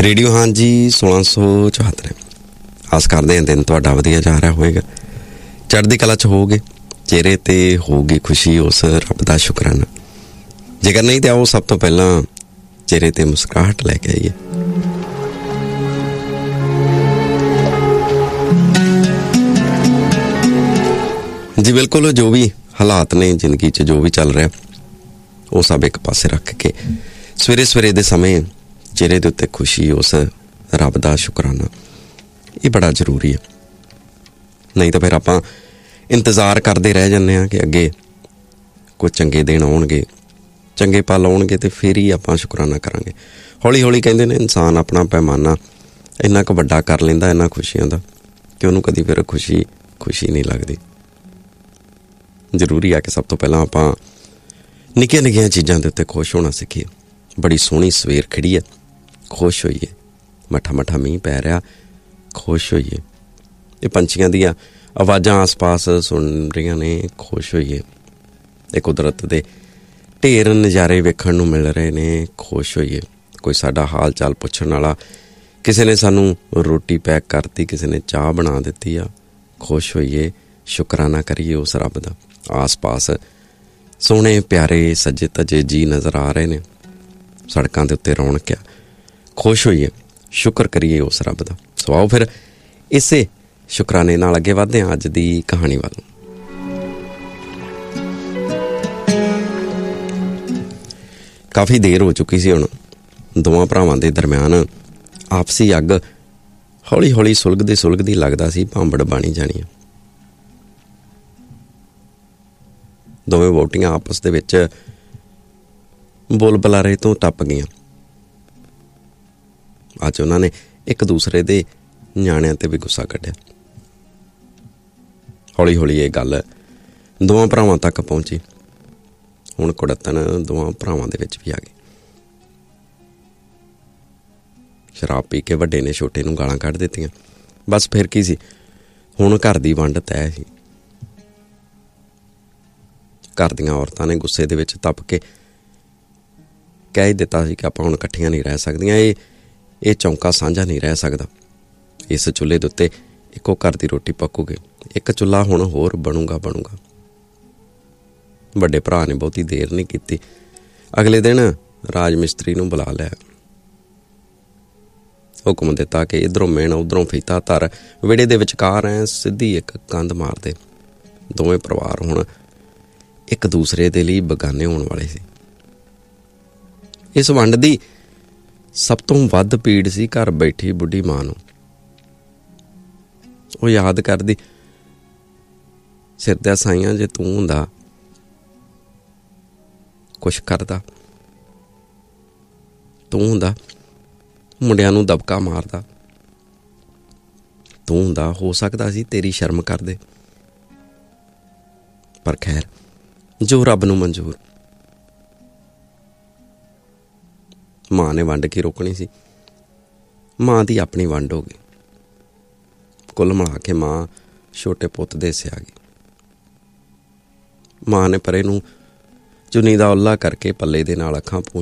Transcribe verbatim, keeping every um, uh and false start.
Radio ਹਾਂਜੀ ਸੋਲਾਂ ਸੌ ਚੁਹੱਤਰ। ਆਸ ਕਰਦੇ ਹਾਂ ਦਿਨ ਤੁਹਾਡਾ ਵਧੀਆ ਜਾ ਰਿਹਾ ਹੋਏਗਾ, ਚੜ੍ਹਦੀ ਕਲਾ 'ਚ ਹੋਊਗੇ, ਚਿਹਰੇ 'ਤੇ ਹੋਊਗੀ ਖੁਸ਼ੀ, ਉਸ ਰੱਬ ਦਾ ਸ਼ੁਕਰਾਨਾ। ਜੇਕਰ ਨਹੀਂ ਤਾਂ ਆਓ ਸਭ ਤੋਂ ਪਹਿਲਾਂ ਚਿਹਰੇ 'ਤੇ ਮੁਸਕਰਾਹਟ ਲੈ ਕੇ ਆਈਏ। ਜੀ ਬਿਲਕੁਲ, ਜੋ ਵੀ ਹਾਲਾਤ ਨੇ ਜ਼ਿੰਦਗੀ 'ਚ, ਜੋ ਵੀ ਚੱਲ ਰਿਹਾ, ਉਹ ਸਭ ਇੱਕ ਪਾਸੇ ਰੱਖ ਕੇ ਸਵੇਰੇ ਸਵੇਰੇ ਦੇ ਸਮੇਂ ਚਿਹਰੇ ਦੇ ਉੱਤੇ ਖੁਸ਼ੀ, ਉਸ ਰੱਬ ਦਾ ਸ਼ੁਕਰਾਨਾ, ਇਹ ਬੜਾ ਜ਼ਰੂਰੀ ਹੈ। ਨਹੀਂ ਤਾਂ ਫਿਰ ਆਪਾਂ ਇੰਤਜ਼ਾਰ ਕਰਦੇ ਰਹਿ ਜਾਂਦੇ ਹਾਂ ਕਿ ਅੱਗੇ ਕੋਈ ਚੰਗੇ ਦਿਨ ਆਉਣਗੇ, ਚੰਗੇ ਪਲ ਆਉਣਗੇ ਅਤੇ ਫਿਰ ਹੀ ਆਪਾਂ ਸ਼ੁਕਰਾਨਾ ਕਰਾਂਗੇ। ਹੌਲੀ ਹੌਲੀ ਕਹਿੰਦੇ ਨੇ ਇਨਸਾਨ ਆਪਣਾ ਪੈਮਾਨਾ ਇੰਨਾ ਕੁ ਵੱਡਾ ਕਰ ਲੈਂਦਾ ਇਹਨਾਂ ਖੁਸ਼ੀਆਂ ਦਾ ਕਿ ਉਹਨੂੰ ਕਦੀ ਫਿਰ ਖੁਸ਼ੀ ਖੁਸ਼ੀ ਨਹੀਂ ਲੱਗਦੀ। ਜ਼ਰੂਰੀ ਆ ਕਿ ਸਭ ਤੋਂ ਪਹਿਲਾਂ ਆਪਾਂ ਨਿੱਕੀਆਂ ਨਿੱਕੀਆਂ ਚੀਜ਼ਾਂ ਦੇ ਉੱਤੇ ਖੁਸ਼ ਹੋਣਾ ਸਿੱਖੀਏ। ਬੜੀ ਸੋਹਣੀ ਸਵੇਰ ਖਿੜੀ ਹੈ, ਖੁਸ਼ ਹੋਈਏ। ਮੱਠਾ ਮੱਠਾ ਮੀਂਹ ਪੈ ਰਿਹਾ, ਖੁਸ਼ ਹੋਈਏ। ਇਹ ਪੰਛੀਆਂ ਦੀਆਂ ਆਵਾਜ਼ਾਂ ਆਸ ਪਾਸ ਸੁਣ ਰਹੀਆਂ ਨੇ, ਖੁਸ਼ ਹੋਈਏ। ਇਹ ਕੁਦਰਤ ਦੇ ਢੇਰ ਨਜ਼ਾਰੇ ਵੇਖਣ ਨੂੰ ਮਿਲ ਰਹੇ ਨੇ, ਖੁਸ਼ ਹੋਈਏ। ਕੋਈ ਸਾਡਾ ਹਾਲ ਚਾਲ ਪੁੱਛਣ ਵਾਲਾ, ਕਿਸੇ ਨੇ ਸਾਨੂੰ ਰੋਟੀ ਪੈਕ ਕਰਤੀ, ਕਿਸੇ ਨੇ ਚਾਹ ਬਣਾ ਦਿੱਤੀ ਆ, ਖੁਸ਼ ਹੋਈਏ, ਸ਼ੁਕਰਾਨਾ ਕਰੀਏ ਉਸ ਰੱਬ ਦਾ। ਆਸ ਪਾਸ ਸੋਹਣੇ ਪਿਆਰੇ ਸੱਜੇ ਤਜੇ ਜੀ ਨਜ਼ਰ ਆ ਰਹੇ ਨੇ, ਸੜਕਾਂ ਦੇ ਉੱਤੇ ਰੌਣਕ ਆ, ਖੁਸ਼ ਹੋਈਏ, ਸ਼ੁਕਰ ਕਰੀਏ ਉਸ ਰੱਬ ਦਾ। ਸੋ ਆਓ ਫਿਰ ਇਸੇ ਸ਼ੁਕਰਾਨੇ ਨਾਲ ਅੱਗੇ ਵਧਦੇ ਹਾਂ ਅੱਜ ਦੀ ਕਹਾਣੀ ਵੱਲ। ਕਾਫੀ ਦੇਰ ਹੋ ਚੁੱਕੀ ਸੀ ਹੁਣ ਦੋਵਾਂ ਭਰਾਵਾਂ ਦੇ ਦਰਮਿਆਨ ਆਪਸੀ ਅੱਗ ਹੌਲੀ ਹੌਲੀ ਸੁਲਗਦੀ ਸੁਲਗਦੀ ਲੱਗਦਾ ਸੀ ਭਾਂਬੜ ਬਣੀ ਜਾਣੀ ਆ। ਦੋਵੇਂ ਵਹੁਟੀਆਂ ਆਪਸ ਦੇ ਵਿੱਚ ਬੋਲ ਬੁਲਾਰੇ ਤੋਂ ਟੱਪ ਗਈਆਂ। ਅੱਜ ਉਹਨਾਂ ਨੇ ਇੱਕ ਦੂਸਰੇ ਦੇ ਨਿਆਣਿਆਂ 'ਤੇ ਵੀ ਗੁੱਸਾ ਕੱਢਿਆ। ਹੌਲੀ ਹੌਲੀ ਇਹ ਗੱਲ ਦੋਵਾਂ ਭਰਾਵਾਂ ਤੱਕ ਪਹੁੰਚੀ। ਹੁਣ ਕੁੜੱਤਣ ਦੋਵਾਂ ਭਰਾਵਾਂ ਦੇ ਵਿੱਚ ਵੀ ਆ ਗਈ। ਸ਼ਰਾਬ ਪੀ ਕੇ ਵੱਡੇ ਨੇ ਛੋਟੇ ਨੂੰ ਗਾਲਾਂ ਕੱਢ ਦਿੱਤੀਆਂ। ਬਸ ਫਿਰ ਕੀ ਸੀ, ਹੁਣ ਘਰ ਦੀ ਵੰਡ ਤੈਅ ਸੀ। ਘਰ ਦੀਆਂ ਔਰਤਾਂ ਨੇ ਗੁੱਸੇ ਦੇ ਵਿੱਚ ਤੱਪ ਕੇ ਕਹਿ ਹੀ ਦਿੱਤਾ ਸੀ ਕਿ ਆਪਾਂ ਹੁਣ ਇਕੱਠੀਆਂ ਨਹੀਂ ਰਹਿ ਸਕਦੀਆਂ, ਇਹ ਇਹ ਚੌਂਕਾ ਸਾਂਝਾ ਨਹੀਂ ਰਹਿ ਸਕਦਾ। ਇਸ ਚੁੱਲ੍ਹੇ ਦੇ ਉੱਤੇ ਇੱਕੋ ਘਰ ਦੀ ਰੋਟੀ ਪੱਕੂਗੀ, ਇੱਕ ਚੁੱਲ੍ਹਾ ਹੁਣ ਹੋਰ ਬਣੂਗਾ ਬਣੂਗਾ ਵੱਡੇ ਭਰਾ ਨੇ ਬਹੁਤੀ ਦੇਰ ਨਹੀਂ ਕੀਤੀ। ਅਗਲੇ ਦਿਨ ਰਾਜ ਮਿਸਤਰੀ ਨੂੰ ਬੁਲਾ ਲਿਆ। ਹੁਕਮ ਦਿੱਤਾ ਕਿ ਇੱਧਰੋਂ ਮਿਣ ਉੱਧਰੋਂ ਫੀਤਾ ਧਰ, ਵਿਹੜੇ ਦੇ ਵਿਚਕਾਰ ਐ ਸਿੱਧੀ ਇੱਕ ਕੰਧ ਮਾਰ ਦੇ। ਦੋਵੇਂ ਪਰਿਵਾਰ ਹੁਣ ਇੱਕ ਦੂਸਰੇ ਦੇ ਲਈ ਬੇਗਾਨੇ ਹੋਣ ਵਾਲੇ ਸੀ। ਇਸ ਵੰਡ ਦੀ ਸਭ ਤੋਂ ਵੱਧ ਪੀੜ ਸੀ ਘਰ ਬੈਠੀ ਬੁੱਢੀ ਮਾਂ ਨੂੰ। ਉਹ ਯਾਦ ਕਰਦੀ, ਸਿਰ ਦਿਆ ਸਾਈਆਂ ਜੇ ਤੂੰ ਹੁੰਦਾ, ਕੁਛ ਕਰਦਾ, ਤੂੰ ਹੁੰਦਾ ਮੁੰਡਿਆਂ ਨੂੰ ਦਬਕਾ ਮਾਰਦਾ, ਤੂੰ ਹੁੰਦਾ ਹੋ ਸਕਦਾ ਸੀ ਤੇਰੀ ਸ਼ਰਮ ਕਰਦੇ। ਪਰ ਖੈਰ, ਜੋ ਰੱਬ ਨੂੰ ਮਨਜ਼ੂਰ। ਮਾਂ ਨੇ ਵੰਡ ਕੇ ਰੋਕਣੀ ਸੀ, ਮਾਂ ਦੀ ਆਪਣੀ ਵੰਡ ਹੋ ਗਈ। ਕੁੱਲ ਮਿਲਾ ਕੇ ਮਾਂ ਛੋਟੇ ਪੁੱਤ ਦੇ ਹਿੱਸੇ ਆ ਗਈ। ਮਾਂ ਨੇ ਪਰੇ ਨੂੰ ਚੁੰਨੀ ਦਾ ਉੱਲਾ ਕਰਕੇ ਪੱਲੇ ਦੇ ਨਾਲ ਅੱਖਾਂ ਪੂੰਝ